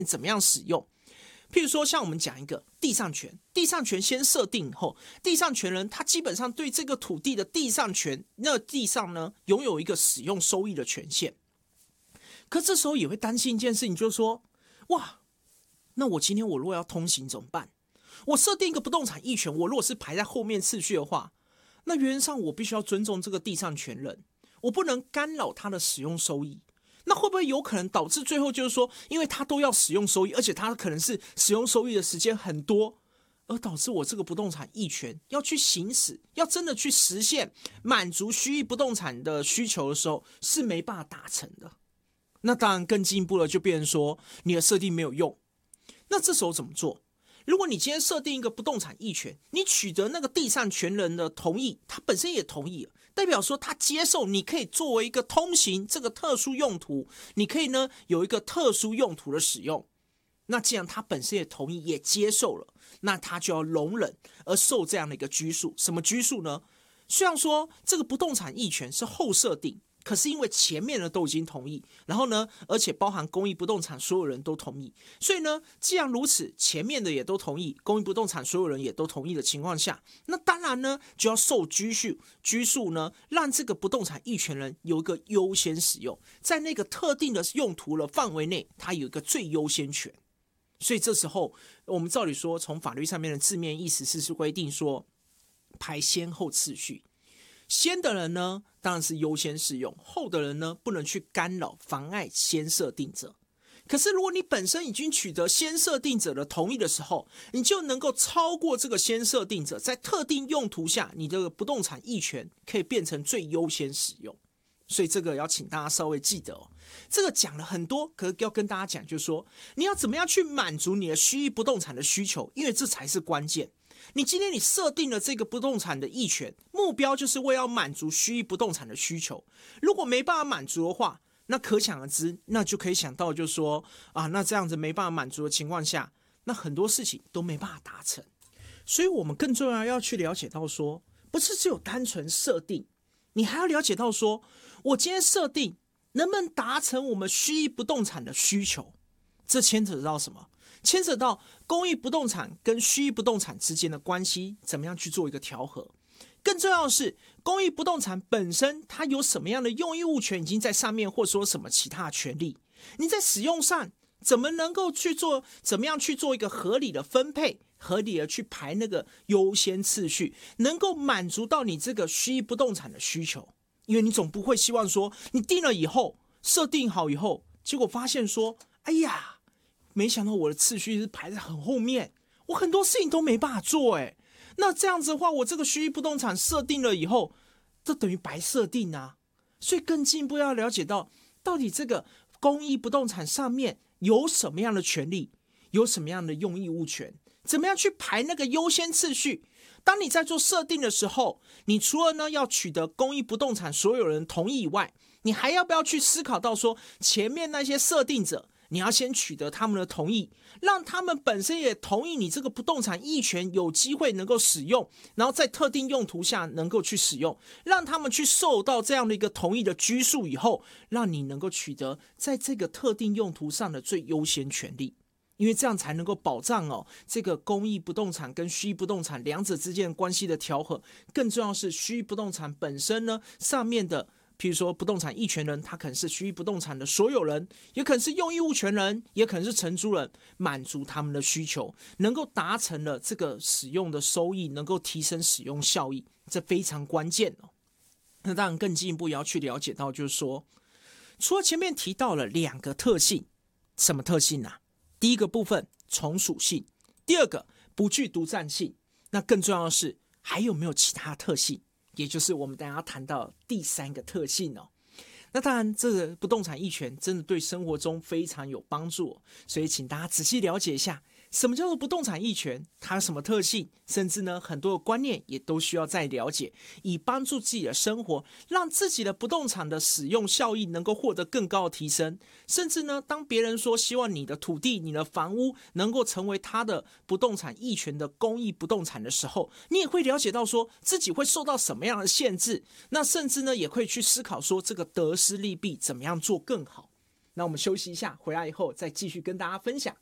怎么样使用。譬如说像我们讲一个地上权，地上权先设定以后，地上权人他基本上对这个土地的地上权，那地上呢拥有一个使用收益的权限。可这时候也会担心一件事情，就是说，哇，那我今天我如果要通行怎么办？我设定一个不动产役权，我如果是排在后面次序的话，那原则上我必须要尊重这个地上权人，我不能干扰他的使用收益。那会不会有可能导致最后就是说，因为他都要使用收益，而且他可能是使用收益的时间很多，而导致我这个不动产役权要去行使，要真的去实现满足虚役不动产的需求的时候，是没办法达成的。那当然更进一步了，就变成说你的设定没有用。那这时候怎么做？如果你今天设定一个不动产役权，你取得那个地上权人的同意，他本身也同意了，代表说他接受你可以作为一个通行这个特殊用途，你可以呢有一个特殊用途的使用。那既然他本身也同意也接受了，那他就要容忍而受这样的一个拘束。什么拘束呢？虽然说这个不动产役权是后设定，可是因为前面的都已经同意，然后呢，而且包含公益不动产所有人都同意，所以呢，既然如此，前面的也都同意，公益不动产所有人也都同意的情况下，那当然呢，就要受拘束呢，让这个不动产役权人有一个优先使用，在那个特定的用途的范围内，他有一个最优先权。所以这时候，我们照理说，从法律上面的字面意思是规定说，排先后次序。先的人呢，当然是优先适用；后的人呢，不能去干扰、妨碍先设定者。可是，如果你本身已经取得先设定者的同意的时候，你就能够超过这个先设定者，在特定用途下，你的不动产役权可以变成最优先使用。所以这个要请大家稍微记得哦。这个讲了很多，可是要跟大家讲，就是说你要怎么样去满足你的虚役不动产的需求，因为这才是关键。你今天你设定了这个不动产的役权，目标就是为了满足虚役不动产的需求。如果没办法满足的话，那可想而知，那就可以想到就是说啊，那这样子没办法满足的情况下，那很多事情都没办法达成。所以我们更重要去了解到说，不是只有单纯设定，你还要了解到说，我今天设定能不能达成我们虚役不动产的需求。这牵扯到什么？牵扯到公益不动产跟虚役不动产之间的关系，怎么样去做一个调和。更重要的是，公益不动产本身它有什么样的用益物权已经在上面，或说什么其他的权利，你在使用上怎么能够去做，怎么样去做一个合理的分配，合理的去排那个优先次序，能够满足到你这个虚役不动产的需求。因为你总不会希望说你定了以后，设定好以后，结果发现说，哎呀，没想到我的次序是排在很后面，我很多事情都没办法做。那这样子的话，我这个虚役不动产设定了以后，这等于白设定啊。所以更进一步要了解到底这个公益不动产上面有什么样的权利，有什么样的用益物权，怎么样去排那个优先次序。当你在做设定的时候，你除了呢要取得公益不动产所有人同意以外，你还要不要去思考到说，前面那些设定者，你要先取得他们的同意，让他们本身也同意你这个不动产役权有机会能够使用，然后在特定用途下能够去使用，让他们去受到这样的一个同意的拘束以后，让你能够取得在这个特定用途上的最优先权利。因为这样才能够保障这个公益不动产跟虚役不动产两者之间的关系的调和。更重要的是，虚役不动产本身呢，上面的譬如说不动产役权人，他可能是虚役不动产的所有人，也可能是用益物权人，也可能是承租人，满足他们的需求，能够达成了这个使用的收益，能够提升使用效益，这非常关键哦。那当然更进一步也要去了解到，就是说，除了前面提到了两个特性，什么特性啊？第一个部分从属性，第二个不具独占性。那更重要的是，还有没有其他特性？也就是我们等一下谈到第三个特性哦。那当然，这个不动产役权真的对生活中非常有帮助所以请大家仔细了解一下，什么叫做不动产役权，它有什么特性，甚至呢很多的观念也都需要再了解，以帮助自己的生活，让自己的不动产的使用效益能够获得更高的提升。甚至呢，当别人说希望你的土地、你的房屋能够成为他的不动产役权的公益不动产的时候，你也会了解到说自己会受到什么样的限制，那甚至呢也会去思考说这个得失利弊怎么样做更好。 那我们休息一下，回来以后再继续跟大家分享。